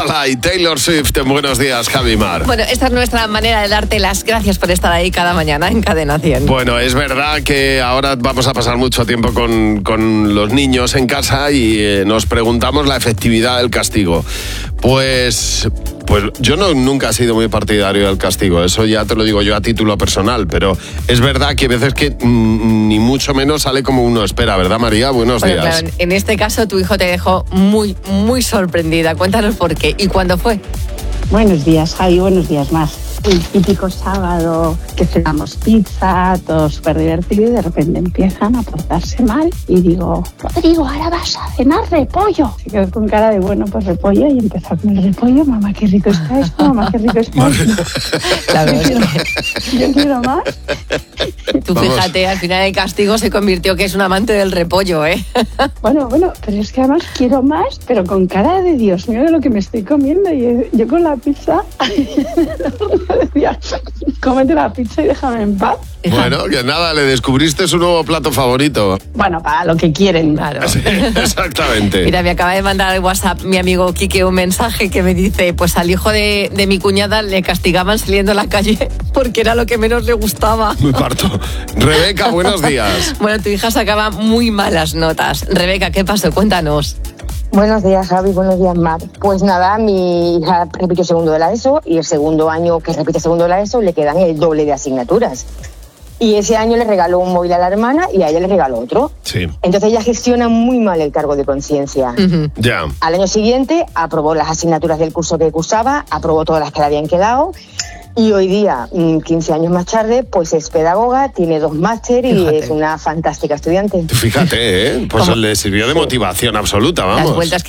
Impala y Taylor Swift en Buenos Días, Javi Mar. Bueno, esta es nuestra manera de darte las gracias por estar ahí cada mañana en Cadena 100. Bueno, es verdad que ahora vamos a pasar mucho tiempo con los niños en casa y nos preguntamos la efectividad del castigo. Pues yo nunca he sido muy partidario del castigo, eso ya te lo digo yo a título personal, pero es verdad que a veces que ni mucho menos sale como uno espera, ¿verdad, María? Buenos días. Claro, en este caso tu hijo te dejó muy, muy sorprendida. Cuéntanos por qué y cuándo fue. Buenos días, Javi, buenos días más. El típico sábado que cenamos pizza, todo súper divertido, y de repente empiezan a portarse mal y digo, Rodrigo, ahora vas a cenar repollo. Se quedó con cara de, bueno, pues repollo, y empezó con el repollo. Mamá, qué rico está esto, mamá, qué rico está esto. Claro, Yo quiero más. Tú fíjate, al final el castigo se convirtió que es un amante del repollo, ¿eh? Bueno, pero es que además quiero más, pero con cara de Dios mío de lo que me estoy comiendo. Y yo con la pizza decía, cómete la pizza y déjame en paz. Bueno, que nada, le descubriste su nuevo plato favorito. Bueno, para lo que quieren. Claro. Sí, exactamente. Mira, me acaba de mandar al WhatsApp mi amigo Quique un mensaje que me dice, pues al hijo de mi cuñada le castigaban saliendo a la calle porque era lo que menos le gustaba. Me parto. Rebeca, buenos días. Bueno, tu hija sacaba muy malas notas. Rebeca, ¿qué pasó? Cuéntanos. Buenos días, Javi, buenos días, Mar. Pues nada, mi hija repitió segundo de la ESO y el segundo año que repite segundo de la ESO le quedan el doble de asignaturas. Y ese año le regaló un móvil a la hermana y a ella le regaló otro. Sí. Entonces ella gestiona muy mal el cargo de conciencia. Ya. Al año siguiente aprobó las asignaturas del curso que cursaba, aprobó todas las que le habían quedado. Y hoy día, 15 años más tarde, pues es pedagoga, tiene 2 másteres y es una fantástica estudiante. Fíjate, ¿eh? Pues le sirvió de motivación absoluta, vamos. Las vueltas